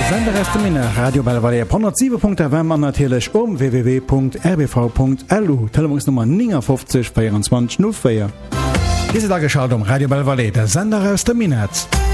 Sender aus der Mine, Radio Bellevalle, 107.FM an natürlich www.rbv.lu, Telefonsnummer 59 24 04. Diese Tage schaut Radio Bellevalle, der Sender aus der Mine.